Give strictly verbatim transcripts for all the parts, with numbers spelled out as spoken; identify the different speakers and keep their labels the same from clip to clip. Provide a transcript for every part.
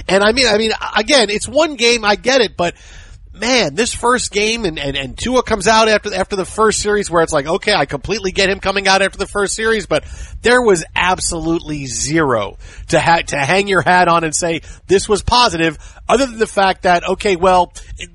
Speaker 1: And I mean, I mean, again, it's one game. I get it, but man, this first game and, and, and Tua comes out after, after the first series where it's like, okay, I completely get him coming out after the first series, but there was absolutely zero to ha- to hang your hat on and say this was positive other than the fact that, okay, well,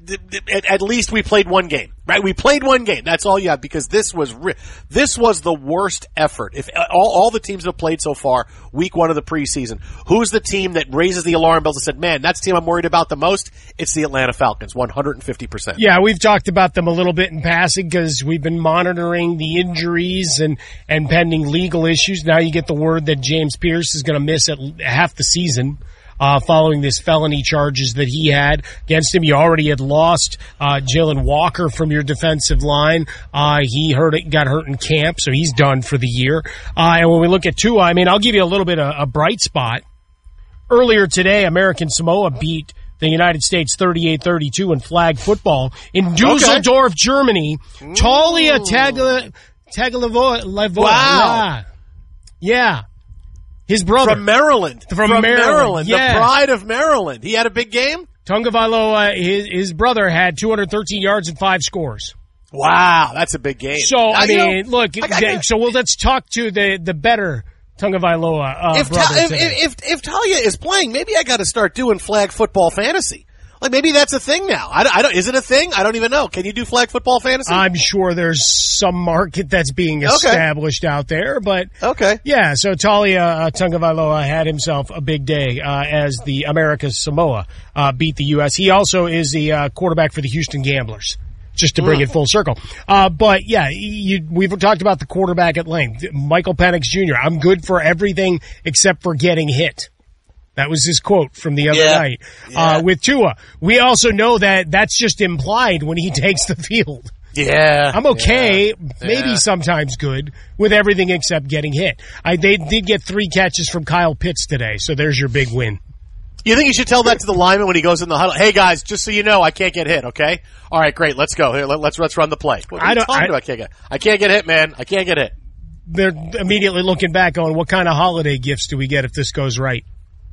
Speaker 1: at, at least we played one game, right? We played one game. That's all you have because this was, re- this was the worst effort. If all, all the teams have played so far, week one of the preseason, who's the team that raises the alarm bells and said, man, that's the team I'm worried about the most? It's the Atlanta Falcons, one hundred fifty percent.
Speaker 2: Yeah, we've talked about them a little bit in passing because we've been monitoring the injuries and, and pending legal issues. Now you get the word that James Pierce is going to miss at half the season. Uh, following this felony charges that he had against him. You already had lost, uh, Jalen Walker from your defensive line. Uh, he hurt it, got hurt in camp, so he's done for the year. Uh, and when we look at Tua, I mean, I'll give you a little bit of a bright spot. Earlier today, American Samoa beat the United States thirty-eight thirty-two in flag football in Dusseldorf, okay. Germany. Mm. Talia Tagovailoa. Tagovailoa.
Speaker 1: Wow.
Speaker 2: Yeah. His brother.
Speaker 1: From Maryland.
Speaker 2: From,
Speaker 1: From
Speaker 2: Maryland.
Speaker 1: Maryland.
Speaker 2: Yeah.
Speaker 1: The pride of Maryland. He had a big game?
Speaker 2: Tagovailoa, his, his brother had two hundred thirteen yards and five scores.
Speaker 1: Wow, that's a big game.
Speaker 2: So,
Speaker 1: now,
Speaker 2: I mean,
Speaker 1: you know,
Speaker 2: look, I, I, so well, let's talk to the, the better Tagovailoa uh,
Speaker 1: if,
Speaker 2: brother
Speaker 1: ta- if,
Speaker 2: today.
Speaker 1: if, if, if Talia is playing, maybe I got to start doing flag football fantasy. Like, maybe that's a thing now. I, I don't, is it a thing? I don't even know. Can you do flag football fantasy?
Speaker 2: I'm sure there's some market that's being established okay. out there, but
Speaker 1: okay.
Speaker 2: yeah, so Talia uh, Tagovailoa had himself a big day uh, as the America's Samoa uh, beat the U S. He also is the uh, quarterback for the Houston Gamblers, just to bring mm. it full circle. Uh, but yeah, you, we've talked about the quarterback at length. Michael Penix Junior, I'm good for everything except for getting hit. That was his quote from the other
Speaker 1: yeah.
Speaker 2: night.
Speaker 1: Yeah.
Speaker 2: Uh, with Tua, we also know that that's just implied when he takes the field.
Speaker 1: Yeah.
Speaker 2: I'm okay,
Speaker 1: yeah.
Speaker 2: maybe
Speaker 1: yeah.
Speaker 2: sometimes good, with everything except getting hit. I, they did get three catches from Kyle Pitts today, so there's your big win.
Speaker 1: You think you should tell that to the lineman when he goes in the huddle? Hey guys, just so you know, I can't get hit. Okay, all right, great. Let's go. Here, let, let's let's run the play. What are
Speaker 2: I
Speaker 1: you
Speaker 2: don't.
Speaker 1: talking
Speaker 2: I,
Speaker 1: about? I can't get. I can't get hit, man. I can't get hit.
Speaker 2: They're immediately looking back on what kind of holiday gifts do we get if this goes right.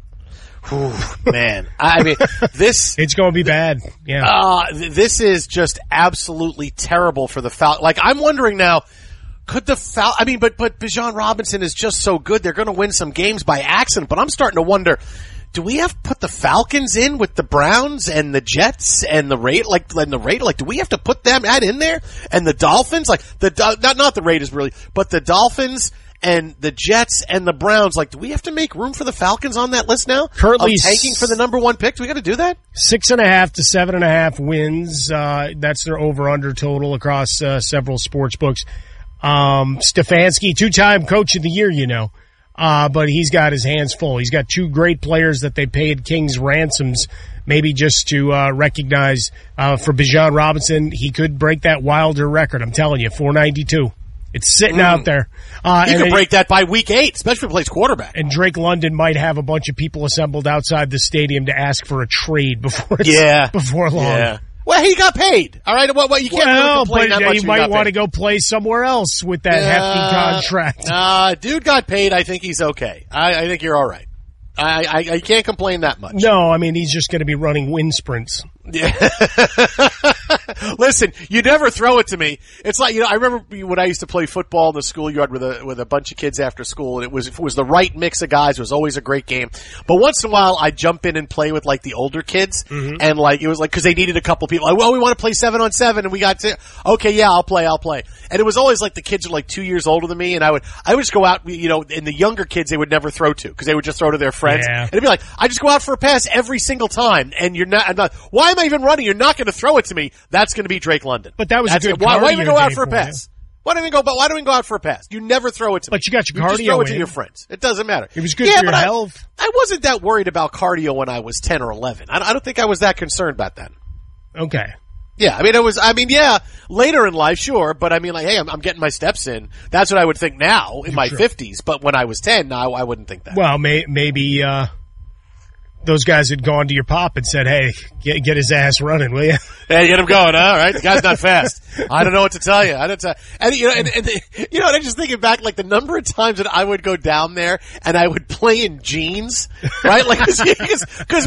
Speaker 1: Ooh, man, I mean, this...
Speaker 2: It's going to be bad, yeah.
Speaker 1: Uh, this is just absolutely terrible for the Falcons. Like, I'm wondering now, could the Fal... I mean, but, but Bijan Robinson is just so good, they're going to win some games by accident, but I'm starting to wonder, do we have to put the Falcons in with the Browns and the Jets and the Raiders? Like, and the Raiders, like, do we have to put them that in there? And the Dolphins? Like, the, not, not the Raiders really, but the Dolphins... And the Jets and the Browns, like, do we have to make room for the Falcons on that list now?
Speaker 2: Currently
Speaker 1: of tanking for the number one pick? Do we got to do that?
Speaker 2: Six and a half to seven and a half wins. Uh, that's their over-under total across uh, several sports books. Um, Stefanski, two-time coach of the year, you know. Uh, but he's got his hands full. He's got two great players that they paid King's ransoms, maybe just to uh, recognize uh, for Bijan Robinson. He could break that Wilder record. I'm telling you, four ninety-two. It's sitting mm. out there. Uh,
Speaker 1: he
Speaker 2: and
Speaker 1: could
Speaker 2: it,
Speaker 1: break that by week eight, especially if he plays quarterback.
Speaker 2: And Drake London might have a bunch of people assembled outside the stadium to ask for a trade before it's,
Speaker 1: yeah.
Speaker 2: before long.
Speaker 1: Yeah. Well, he got paid. All right, well, well you can't
Speaker 2: well,
Speaker 1: really complain
Speaker 2: but
Speaker 1: that much.
Speaker 2: You might want to go play somewhere else with that
Speaker 1: yeah.
Speaker 2: hefty contract.
Speaker 1: Nah, dude got paid. I think he's okay. I, I think you're all right. I, I, I can't complain that much.
Speaker 2: No, I mean, he's just going to be running wind sprints.
Speaker 1: Yeah. Listen, you never throw it to me. It's like, you know, I remember when I used to play football in the schoolyard with a with a bunch of kids after school, and it was if it was the right mix of guys, it was always a great game. But once in a while, I'd jump in and play with like the older kids, mm-hmm. and like it was like because they needed a couple people. Like, well, we want to play seven on seven, and we got to okay, yeah, I'll play, I'll play. And it was always like the kids are like two years older than me, and I would I would just go out, you know, and the younger kids they would never throw to because they would just throw to their friends,
Speaker 2: yeah.
Speaker 1: and it'd be like I just go out for a pass every single time, and you're not. I'm not why am I even running? You're not going to throw it to me. That's going to be Drake London.
Speaker 2: But that was
Speaker 1: That's
Speaker 2: a good
Speaker 1: it. Why, why even go out for a
Speaker 2: for
Speaker 1: pass? Why don't we go? But why don't we go out for a pass? You never throw it to
Speaker 2: but
Speaker 1: me.
Speaker 2: But you got your
Speaker 1: you
Speaker 2: cardio
Speaker 1: just throw it
Speaker 2: in.
Speaker 1: to your friends. It doesn't matter.
Speaker 2: It was good
Speaker 1: yeah,
Speaker 2: for your
Speaker 1: I,
Speaker 2: health.
Speaker 1: I wasn't that worried about cardio when I was ten or eleven. I, I don't think I was that concerned about that.
Speaker 2: Okay.
Speaker 1: Yeah, I mean, it was, I mean, yeah, later in life, sure, but I mean, like, hey, I'm, I'm getting my steps in. That's what I would think now in my sure. fifties, but when I was ten, no, I wouldn't think that.
Speaker 2: Well, may, maybe, uh, those guys had gone to your pop and said, hey, get, get his ass running, will you?
Speaker 1: Hey, get him going, all right? The guy's not fast. I don't know what to tell you. I don't tell and you know, and, and the, you know, and I'm just thinking back, like the number of times that I would go down there and I would play in jeans, right? Like, cause, cause, cause